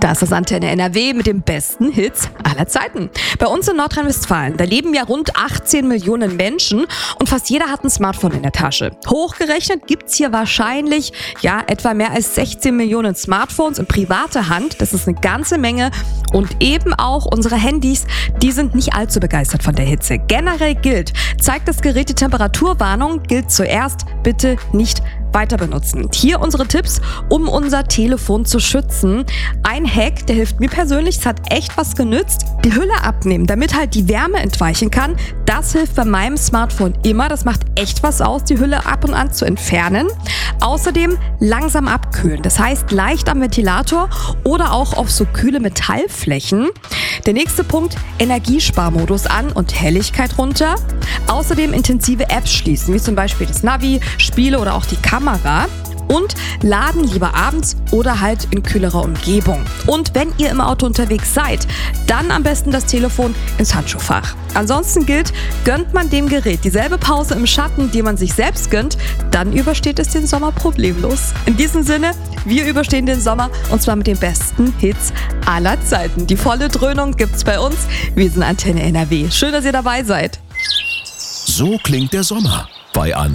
Das ist Antenne NRW mit den besten Hits aller Zeiten. Bei uns in Nordrhein-Westfalen, da leben ja rund 18 Millionen Menschen und fast jeder hat ein Smartphone in der Tasche. Hochgerechnet gibt's hier wahrscheinlich etwa mehr als 16 Millionen Smartphones in privater Hand. Das ist eine ganze Menge. Und eben auch unsere Handys, die sind nicht allzu begeistert von der Hitze. Generell gilt, zeigt das Gerät die Temperaturwarnung, gilt zuerst bitte nicht weiter benutzen. Hier unsere Tipps, um unser Telefon zu schützen. Ein Hack, der hilft mir persönlich, es hat echt was genützt. Die Hülle abnehmen, damit halt die Wärme entweichen kann. Das hilft bei meinem Smartphone immer. Das macht echt was aus, die Hülle ab und an zu entfernen. Außerdem langsam abkühlen. Das heißt leicht am Ventilator oder auch auf so kühle Metallflächen. Der nächste Punkt, Energiesparmodus an und Helligkeit runter. Außerdem intensive Apps schließen, wie zum Beispiel das Navi, Spiele oder auch die Kamera. Und laden lieber abends oder halt in kühlerer Umgebung. Und wenn ihr im Auto unterwegs seid, dann am besten das Telefon ins Handschuhfach. Ansonsten gilt, gönnt man dem Gerät dieselbe Pause im Schatten, die man sich selbst gönnt, dann übersteht es den Sommer problemlos. In diesem Sinne, wir überstehen den Sommer und zwar mit den besten Hits aller Zeiten. Die volle Dröhnung gibt's bei uns. Wir sind Antenne NRW. Schön, dass ihr dabei seid. So klingt der Sommer bei